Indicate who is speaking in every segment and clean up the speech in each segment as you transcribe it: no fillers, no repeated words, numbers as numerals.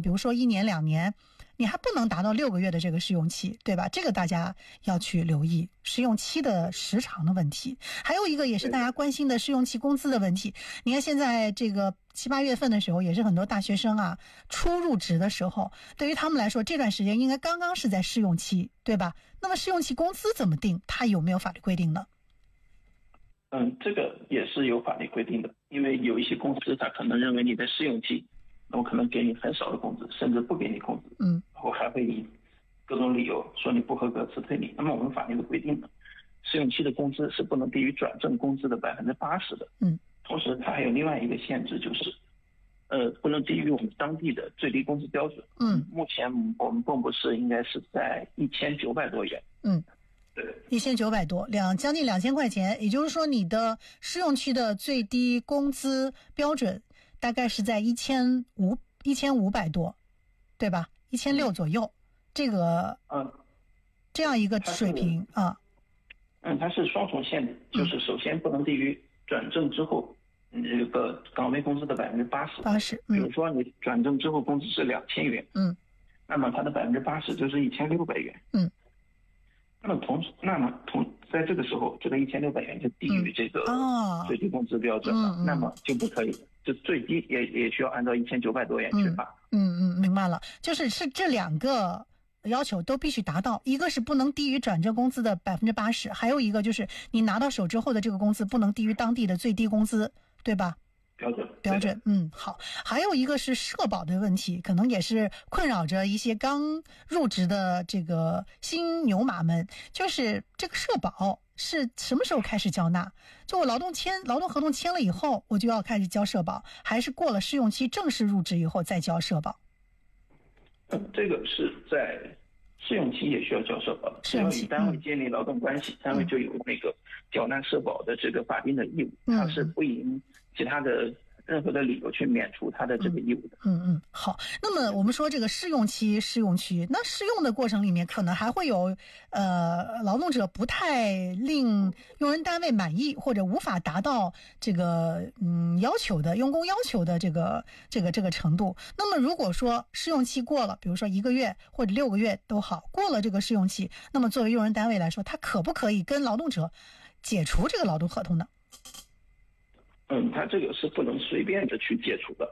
Speaker 1: 比如说1年2年，你还不能达到6个月的这个试用期，对吧？这个大家要去留意试用期的时长的问题。还有一个也是大家关心的试用期工资的问题。你看现在这个7、8月份的时候，也是很多大学生啊初入职的时候，对于他们来说，这段时间应该刚刚是在试用期，对吧？那么试用期工资怎么定？它有没有法律规定呢？
Speaker 2: 这个也是有法律规定的，因为有一些公司他可能认为你在试用期，那么可能给你很少的工资，甚至不给你工资，然后还会以各种理由说你不合格辞退你。那么我们法律的规定呢，试用期的工资是不能低于转正工资的80%的。同时它还有另外一个限制，就是不能低于我们当地的最低工资标准。目前我们蚌埠市应该是在1900多元。对
Speaker 1: ，1900多，将近2000块钱，也就是说你的试用期的最低工资标准大概是在1500多，对吧？1600左右，这个这样一个水平啊。
Speaker 2: 它是双重限制，就是首先不能低于转正之后这个岗位工资的80%。比如说你转正之后工资是2000元，那么它的80%就是1600元。那么在这个时候，这个1600元就低于这个最低工资标准了，那么就不可以，就最低也需要按照1900多元去发。
Speaker 1: 明白了，就是这2个要求都必须达到，一个是不能低于转正工资的80%，还有一个就是你拿到手之后的这个工资不能低于当地的最低工资，对吧？标准。好。还有一个是社保的问题，可能也是困扰着一些刚入职的这个新牛马们，就是这个社保是什么时候开始交纳？就我劳动合同签了以后，我就要开始交社保，还是过了试用期正式入职以后再交社保？
Speaker 2: 这个是在试用期也需要交社保的，只要与单位建立劳动关系，单位就有那个缴纳社保的这个法定的义务，它是不以其他的任何的理由去免除他的这个义务的。
Speaker 1: 好。那么我们说这个试用期、试用区，那试用的过程里面可能还会有劳动者不太令用人单位满意，或者无法达到这个要求的用工要求的这个程度。那么如果说试用期过了，比如说1个月或者6个月都好，过了这个试用期，那么作为用人单位来说，他可不可以跟劳动者解除这个劳动合同呢？
Speaker 2: 他这个是不能随便的去解除的。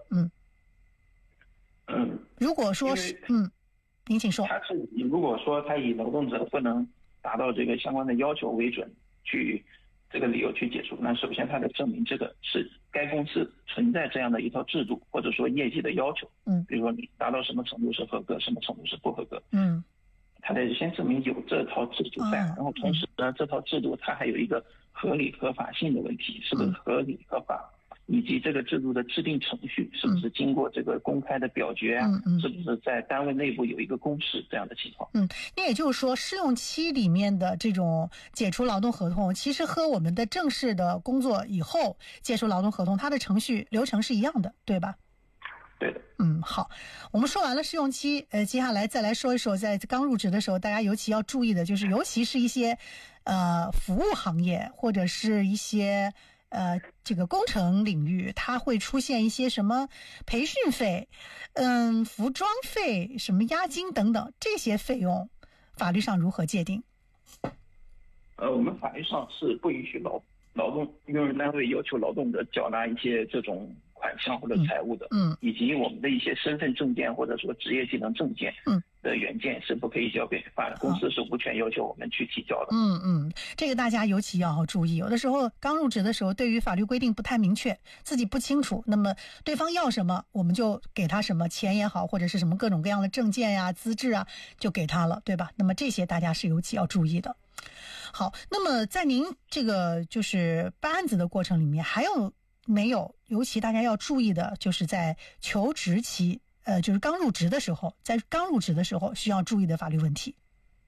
Speaker 1: 如果说是您请说。
Speaker 2: 如果说他以劳动者不能达到这个相关的要求为准，去这个理由去解除，那首先他得证明这个是该公司存在这样的一套制度，或者说业绩的要求。比如说你达到什么程度是合格，什么程度是不合格。他得先证明有这套制度在，然后同时呢，这套制度它还有一个合理合法性的问题，是不是合理合法，以及这个制度的制定程序是不是经过这个公开的表决啊，是不是在单位内部有一个公示这样的情况。
Speaker 1: 那也就是说试用期里面的这种解除劳动合同，其实和我们的正式的工作以后解除劳动合同它的程序流程是一样的，对吧？
Speaker 2: 对的。
Speaker 1: 好，我们说完了试用期，接下来再来说一说，在刚入职的时候，大家尤其要注意的就是，尤其是一些服务行业或者是一些这个工程领域，它会出现一些什么培训费、服装费、什么押金等等这些费用，法律上如何界定？
Speaker 2: 我们法律上是不允许劳动用人单位要求劳动者缴纳一些这种款项或者财物的，以及我们的一些身份证件或者说职业技能证件的原件是不可以交给公司是无权要求我们去提交的。
Speaker 1: 这个大家尤其要注意，有的时候刚入职的时候，对于法律规定不太明确，自己不清楚，那么对方要什么我们就给他什么，钱也好，或者是什么各种各样的证件呀、资质啊，就给他了，对吧？那么这些大家是尤其要注意的。好，那么在您这个就是办案子的过程里面，还有没有尤其大家要注意的，就是在求职期就是刚入职的时候，在刚入职的时候需要注意的法律问题？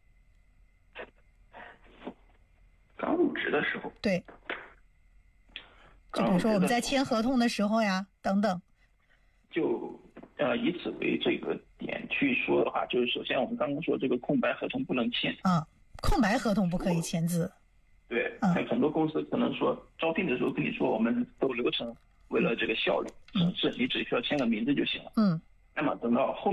Speaker 2: 刚入职的时候，
Speaker 1: 对，就比如说我们在签合同的时候呀等等。
Speaker 2: 就以此为这个点去说的话，就是首先我们刚刚说这个空白合同不能签。
Speaker 1: 空白合同不可以签字。
Speaker 2: 对，很多公司可能说招聘的时候跟你说我们都流程为了这个效率省事，你只需要签个名字就行了。那么等到后